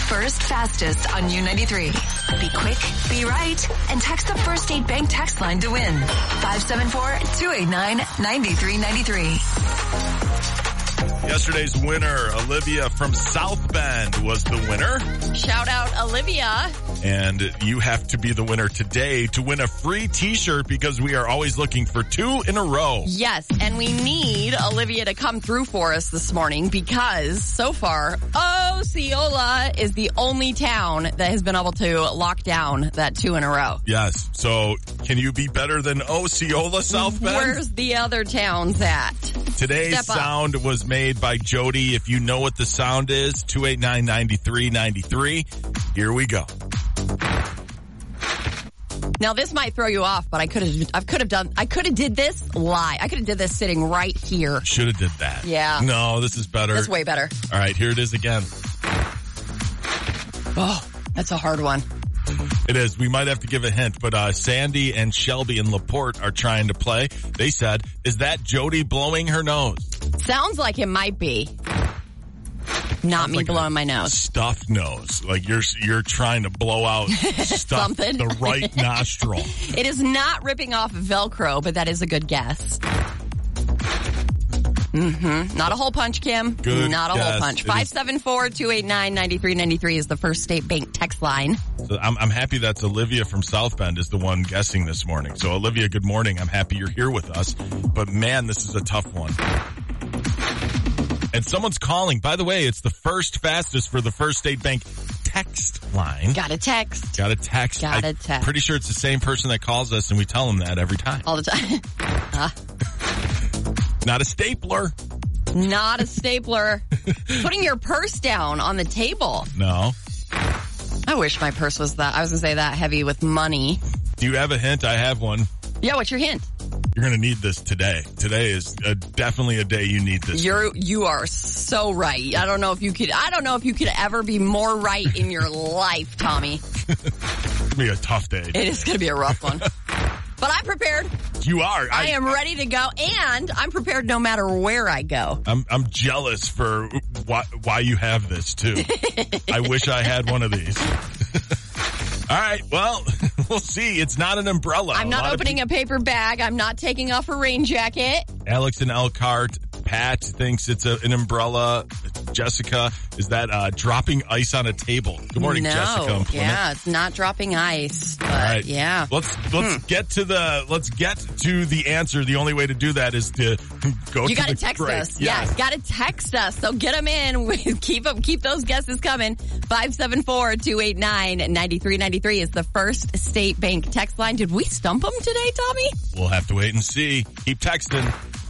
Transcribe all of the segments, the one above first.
first fastest on U93. Be quick, be right, and text the First State Bank text line to win. 574-289-9393. Yesterday's winner, Olivia from South Bend, was the winner. Shout out, Olivia. And you have to be the winner today to win a free t-shirt because we are always looking for 2 in a row. Yes, and we need Olivia to come through for us this morning because so far, Osceola is the only town that has been able to lock down that 2 in a row. Yes, so can you be better than Osceola, South Bend? Where's the other towns at? Today's sound was made by Jody. If you know what the sound is, 289-9393. Here we go. Now this might throw you off, but I could have did this live. I could have did this sitting right here. Should have did that. Yeah. No, this is better. That's way better. All right, here it is again. Oh, that's a hard one. It is. We might have to give a hint, but Sandy and Shelby and LaPorte are trying to play. They said, is that Jody blowing her nose? Sounds like it might be. Not me like blowing my nose. Stuffed nose. Like you're trying to blow out stuff Something. The right nostril. It is not ripping off Velcro, but that is a good guess. Not a hole punch, Kim. Good Not a guess. hole punch. 574-289-9393 is the First State Bank text line. So I'm happy that's Olivia from South Bend is the one guessing this morning. So Olivia, good morning. I'm happy you're here with us. But man, this is a tough one. And someone's calling. By the way, it's the first fastest for the First State Bank text line. Got a text. Got a text. I'm pretty sure it's the same person that calls us, and we tell them that every time. All the time. Not a stapler. Not a stapler. Putting your purse down on the table. No. I wish my purse was that. I was going to say that heavy with money. Do you have a hint? I have one. Yeah, what's your hint? You're going to need this today. Today is definitely a day you need this. You are so right. I don't know if you could ever be more right in your life, Tommy. It's going to be a tough day. It is going to be a rough one. But I'm prepared. You are. I am ready to go, and I'm prepared no matter where I go. I'm jealous for why you have this, too. I wish I had one of these. All right, well, we'll see. It's not an umbrella. I'm not opening a paper bag. I'm not taking off a rain jacket. Alex in Elkhart. Pat thinks it's an umbrella. Jessica, is that dropping ice on a table? Good morning, Jessica. Yeah, it's not dropping ice. But all right. Yeah. Let's get to the answer. The only way to do that is to go. You got to text us. Yes, got to text us. So get them in. Keep those guesses coming. 574-289-9393 is the First State Bank text line. Did we stump them today, Tommy? We'll have to wait and see. Keep texting.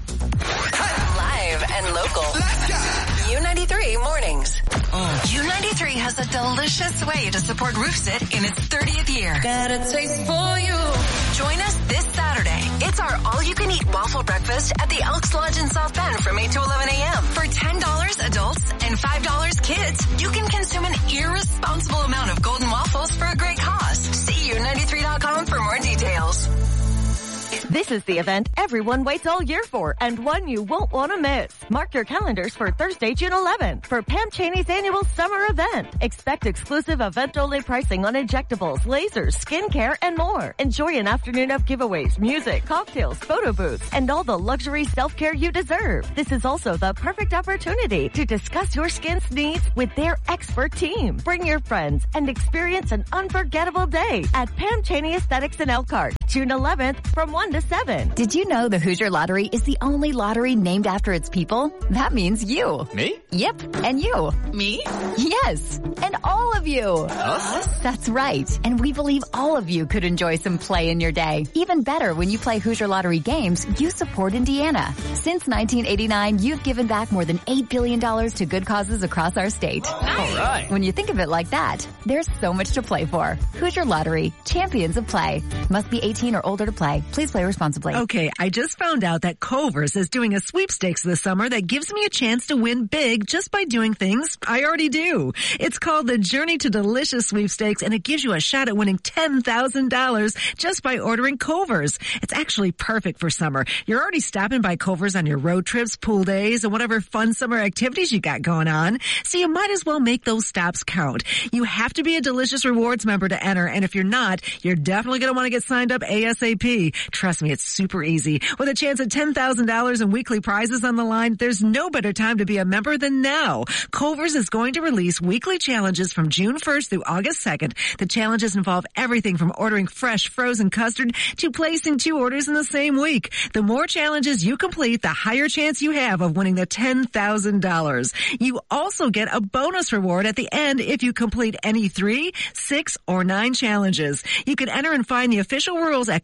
Live and local. U93 mornings. U93 has a delicious way to support Roofsit in its 30th year. Got a taste for you. Join us this Saturday. It's our all-you-can-eat waffle breakfast at the Elks Lodge in South Bend from 8 to 11 a.m. For $10 adults and $5 kids, you can consume an irresponsible amount of golden waffles for a great cause. See U93.com for more details. This is the event everyone waits all year for, and one you won't want to miss. Mark your calendars for Thursday, June 11th for Pam Chaney's annual summer event. Expect exclusive event-only pricing on injectables, lasers, skincare, and more. Enjoy an afternoon of giveaways, music, cocktails, photo booths, and all the luxury self-care you deserve. This is also the perfect opportunity to discuss your skin's needs with their expert team. Bring your friends and experience an unforgettable day at Pam Chaney Aesthetics in Elkhart, June 11th from 1 to 7. Did you know the Hoosier Lottery is the only lottery named after its people? That means you. Me? Yep, and you. Me? Yes, and all of you. Us? That's right, and we believe all of you could enjoy some play in your day. Even better, when you play Hoosier Lottery games, you support Indiana. Since 1989, you've given back more than $8 billion to good causes across our state. All right. When you think of it like that, there's so much to play for. Hoosier Lottery, champions of play. Must be 18 18 or older to play. Please play responsibly. Okay, I just found out that Culver's is doing a sweepstakes this summer that gives me a chance to win big just by doing things I already do. It's called the Journey to Delicious Sweepstakes, and it gives you a shot at winning $10,000 just by ordering Culver's. It's actually perfect for summer. You're already stopping by Culver's on your road trips, pool days, and whatever fun summer activities you got going on. So you might as well make those stops count. You have to be a Delicious Rewards member to enter, and if you're not, you're definitely going to want to get signed up ASAP. Trust me, it's super easy. With a chance at $10,000 in weekly prizes on the line, there's no better time to be a member than now. Culver's is going to release weekly challenges from June 1st through August 2nd. The challenges involve everything from ordering fresh frozen custard to placing 2 orders in the same week. The more challenges you complete, the higher chance you have of winning the $10,000. You also get a bonus reward at the end if you complete any 3, 6, or 9 challenges. You can enter and find the official rules at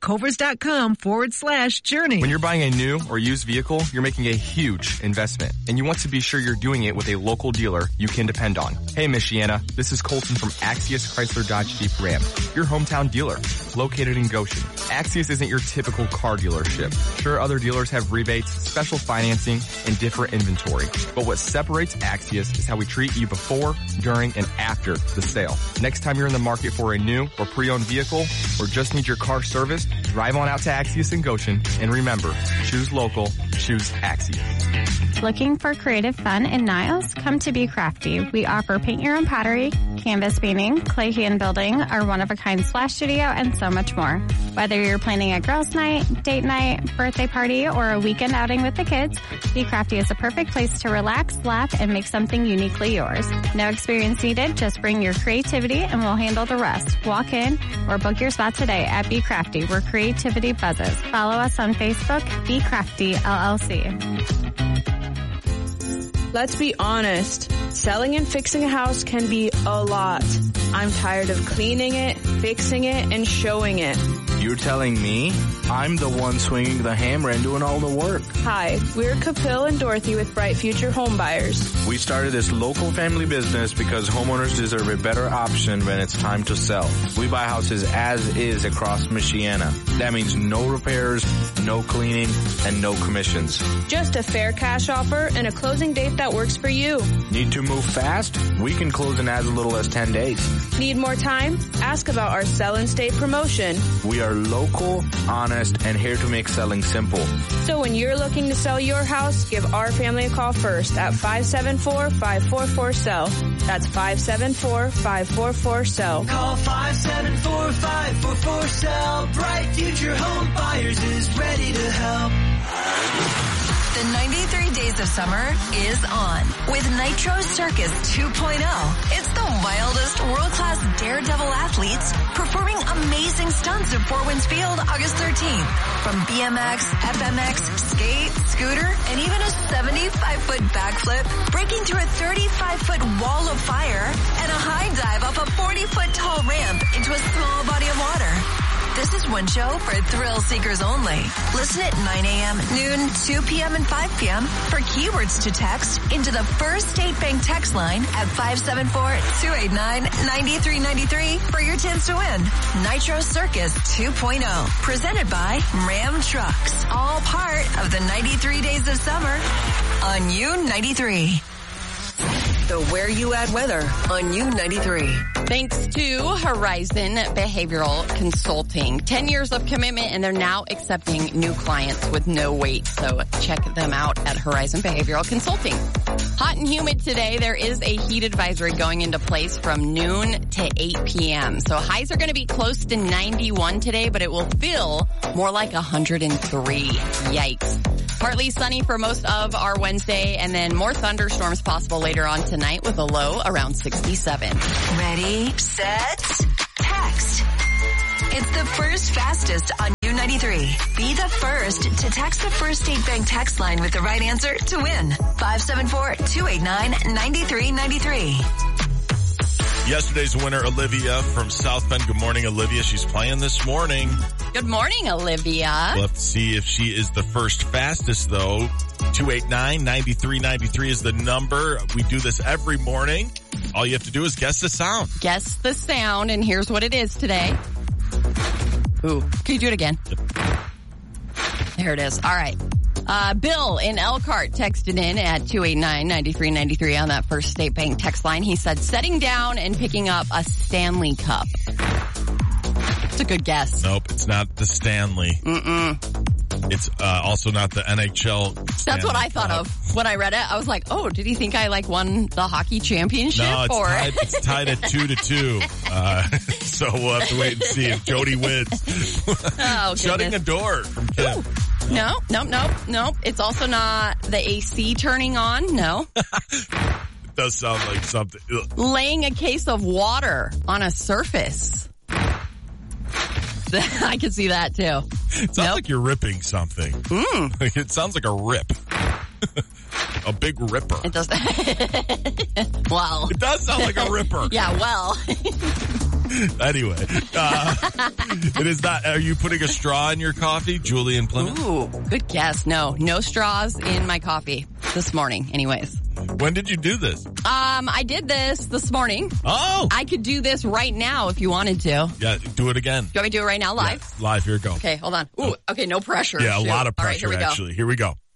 Culvers.com/journey. When you're buying a new or used vehicle, you're making a huge investment, and you want to be sure you're doing it with a local dealer you can depend on. Hey, Michiana, this is Colton from Axius Chrysler Dodge Jeep Ram, your hometown dealer, located in Goshen. Axius isn't your typical car dealership. Sure, other dealers have rebates, special financing, and different inventory, but what separates Axius is how we treat you before, during, and after the sale. Next time you're in the market for a new or pre-owned vehicle, or just need your car serviced, drive on out to Axius in Goshen, and remember, choose local, choose Axius. Looking for creative fun in Niles? Come to Be Crafty. We offer paint your own pottery, canvas painting, clay hand building, our one-of-a-kind splash studio, and so much more. Whether you're planning a girls' night, date night, birthday party, or a weekend outing with the kids, Be Crafty is the perfect place to relax, laugh, and make something uniquely yours. No experience needed, just bring your creativity and we'll handle the rest. Walk in or book your spot today at Be Crafty, where creativity buzzes. Follow us on Facebook, Be Crafty LLC. Let's be honest, selling and fixing a house can be a lot. I'm tired of cleaning it, fixing it, and showing it. You're telling me? I'm the one swinging the hammer and doing all the work. Hi, we're Kapil and Dorothy with Bright Future Home Buyers. We started this local family business because homeowners deserve a better option when it's time to sell. We buy houses as is across Michiana. That means no repairs, no cleaning, and no commissions. Just a fair cash offer and a closing date that works for you. Need to move fast? We can close in as little as 10 days. Need more time? Ask about our Sell and Stay promotion. We are local, honest, and here to make selling simple. So when you're looking to sell your house, give our family a call first at 574-544-SELL. That's 574-544-SELL. Call 574-544-SELL. Bright Future Home Buyers is ready to help. The 93 Days of Summer is on with Nitro Circus 2.0. It's the wildest world-class daredevil athletes performing amazing stunts at Four Winds Field August 13th. From BMX, FMX, skate, scooter, and even a 75-foot backflip, breaking through a 35-foot wall of fire, and a high dive off a 40-foot tall ramp into a small body of water. This is one show for thrill seekers only. Listen at 9 a.m., noon, 2 p.m., and 5 p.m. for keywords to text into the First State Bank text line at 574-289-9393 for your chance to win. Nitro Circus 2.0, presented by Ram Trucks. All part of the 93 Days of Summer on U93. The Where You At weather on U93. Thanks to Horizon Behavioral Consulting. 10 years of commitment, and they're now accepting new clients with no wait. So check them out at Horizon Behavioral Consulting. Hot and humid today. There is a heat advisory going into place from noon to 8 p.m. So highs are going to be close to 91 today, but it will feel more like 103. Yikes. Partly sunny for most of our Wednesday, and then more thunderstorms possible later on tonight with a low around 67. Ready, set, text. It's the first fastest on U93. Be the first to text the First State Bank text line with the right answer to win. 574-289-9393. Yesterday's winner, Olivia from South Bend. Good morning, Olivia. She's playing this morning. Good morning, Olivia. We'll have to see if she is the first fastest, though. 289-9393 is the number. We do this every morning. All you have to do is guess the sound. Guess the sound, and here's what it is today. Ooh, can you do it again? There it is. All right. Bill in Elkhart texted in at 289-9393 on that First State Bank text line. He said, setting down and picking up a Stanley Cup. It's a good guess. Nope, it's not the Stanley. It's also not the NHL Stanley That's what I thought of when I read it. I was like, oh, did he think I won the hockey championship? No, it's tied at 2-2. So we'll have to wait and see if Jody wins. Shutting the door from Kim. No. It's also not the AC turning on. No. It does sound like something. Ugh. Laying a case of water on a surface. I can see that too. It sounds like you're ripping something. It sounds like a rip. A big ripper. It does. Well. It does sound like a ripper. Yeah, well. Anyway, it is not. Are you putting a straw in your coffee, Julie in Plymouth? Ooh, good guess. No straws in my coffee this morning. Anyways. When did you do this? I did this morning. Oh. I could do this right now if you wanted to. Yeah, do it again. Do you want me to do it right now live? Yeah, live, here we go. Okay, hold on. Ooh, okay, no pressure. Yeah, Shoot. a lot of pressure, right, actually. Here we go.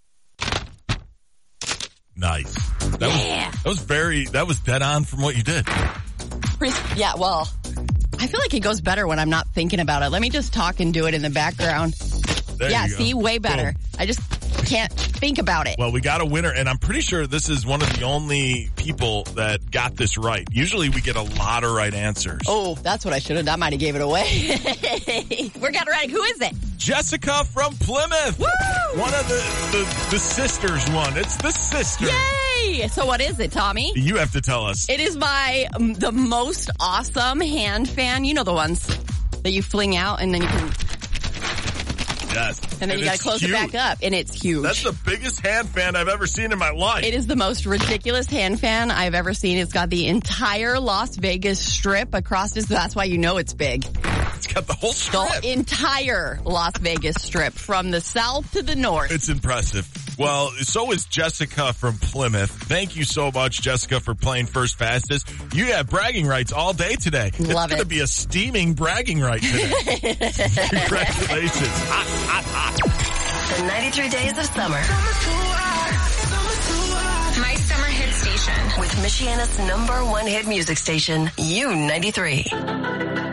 Nice. That was dead on from what you did. Yeah, well, I feel like it goes better when I'm not thinking about it. Let me just talk and do it in the background. There you go. See, way better. Boom. I just can't think about it. Well, we got a winner, and I'm pretty sure this is one of the only people that got this right. Usually we get a lot of right answers. Oh, that's what I should have done. Might have gave it away. We're getting ready. Who is it? Jessica from Plymouth. Woo! One of the sisters won. It's the sister. Yay! So what is it, Tommy? You have to tell us. It is the most awesome hand fan. You know the ones that you fling out and then you can... Yes. And then you got to close it back up, and it's huge. That's the biggest hand fan I've ever seen in my life. It is the most ridiculous hand fan I've ever seen. It's got the entire Las Vegas Strip across it. That's why you know it's big. It's got the whole strip. The entire Las Vegas Strip from the south to the north. It's impressive. Well, so is Jessica from Plymouth. Thank you so much, Jessica, for playing First Fastest. You have bragging rights all day today. Love it. It's going to be a steaming bragging right today. Congratulations. The 93 days of summer. My summer hit station. With Michiana's #1 hit music station, U93.